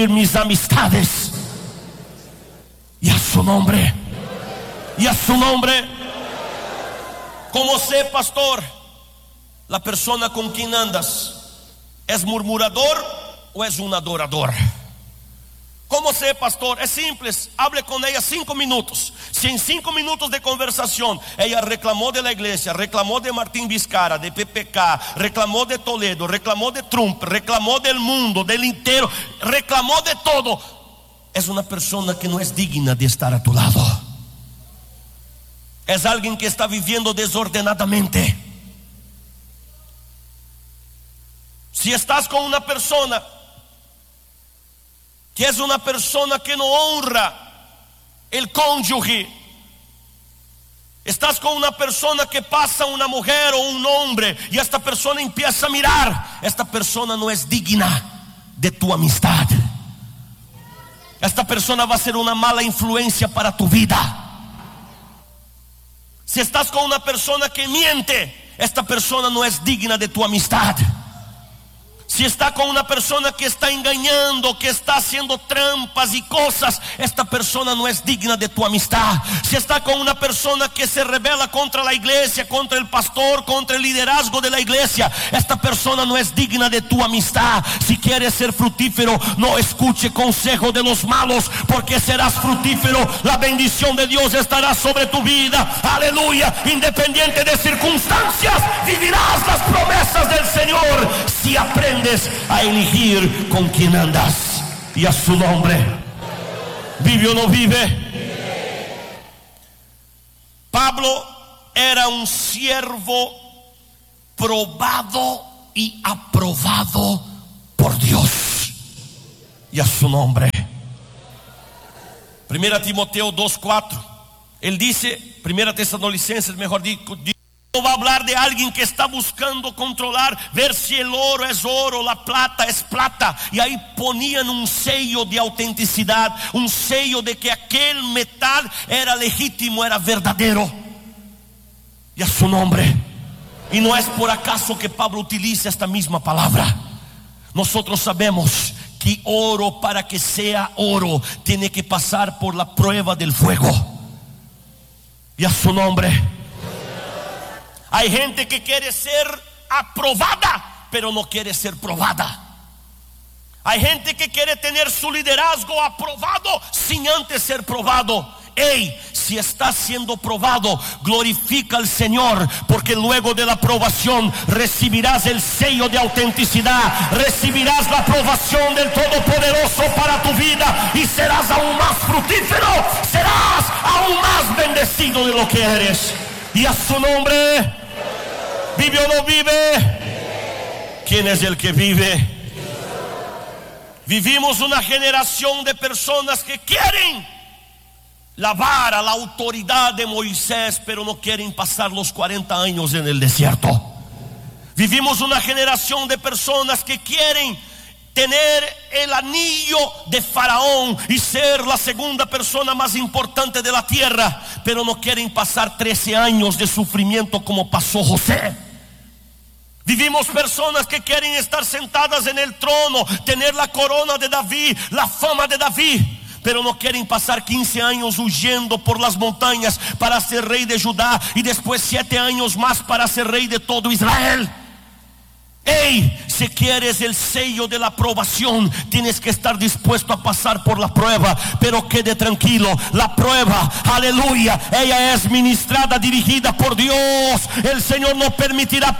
mis amistades. Y a su nombre. Y a su nombre. ¿Cómo sé, pastor, la persona con quien andas es murmurador o es un adorador? ¿Cómo sé, pastor? Es simple, hable con ella 5 minutos. Si en 5 minutos de conversación ella reclamó de la iglesia, reclamó de Martín Vizcarra, de PPK, reclamó de Toledo, reclamó de Trump, reclamó del mundo, del entero, reclamó de todo, es una persona que no es digna de estar a tu lado. Es alguien que está viviendo desordenadamente. Si estás con una persona que es una persona que no honra el cónyuge, estás con una persona que pasa una mujer o un hombre y esta persona empieza a mirar, esta persona no es digna de tu amistad. Esta persona va a ser una mala influencia para tu vida. Si estás con una persona que miente, esta persona no es digna de tu amistad. Si está con una persona que está engañando, que está haciendo trampas y cosas, esta persona no es digna de tu amistad. Si está con una persona que se rebela contra la iglesia, contra el pastor, contra el liderazgo de la iglesia, esta persona no es digna de tu amistad. Si quieres ser fructífero, no escuche consejo de los malos, porque serás fructífero. La bendición de Dios estará sobre tu vida. Aleluya. Independiente de circunstancias, vivirás las promesas del Señor si aprendes a elegir con quién andas. Y a su nombre. ¿Vive o no vive? Pablo era un siervo probado y aprobado por Dios. Y a su nombre. 1 Timoteo 2:4. Él dice, 1 Tesalonicenses, mejor dicho, no va a hablar de alguien que está buscando controlar, ver si el oro es oro, la plata es plata. Y ahí ponían un sello de autenticidad, un sello de que aquel metal era legítimo, era verdadero. Y a su nombre. Y no es por acaso que Pablo utiliza esta misma palabra. Nosotros sabemos que oro, para que sea oro, tiene que pasar por la prueba del fuego. Y a su nombre. Hay gente que quiere ser aprobada, pero no quiere ser probada. Hay gente que quiere tener su liderazgo aprobado sin antes ser probado. Hey, si estás siendo probado, glorifica al Señor, porque luego de la aprobación recibirás el sello de autenticidad, recibirás la aprobación del Todopoderoso para tu vida y serás aún más fructífero, serás aún más bendecido de lo que eres. Y a su nombre. ¿Vive o no vive? ¿Quién es el que vive? Vivimos una generación de personas que quieren la vara, la autoridad de Moisés, pero no quieren pasar los 40 años en el desierto. Vivimos una generación de personas que quieren tener el anillo de Faraón y ser la segunda persona más importante de la tierra, pero no quieren pasar 13 años de sufrimiento como pasó José. Vivimos personas que quieren estar sentadas en el trono, tener la corona de David, la fama de David, pero no quieren pasar 15 años huyendo por las montañas para ser rey de Judá y después 7 años más para ser rey de todo Israel. Hey, si quieres el sello de la aprobación, tienes que estar dispuesto a pasar por la prueba. Pero quede tranquilo, la prueba, aleluya, ella es ministrada, dirigida por Dios. El Señor no permitirá